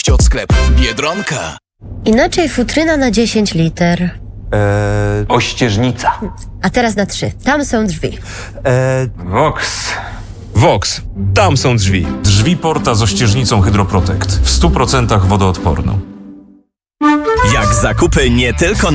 Prosto od sklepu Biedronka. Inaczej futryna na 10 liter. Ościeżnica. A teraz na 3. Tam są drzwi. Vox. Tam są drzwi. Drzwi Porta z ościeżnicą Hydroprotect. W 100% wodoodporną. Jak zakupy nie tylko na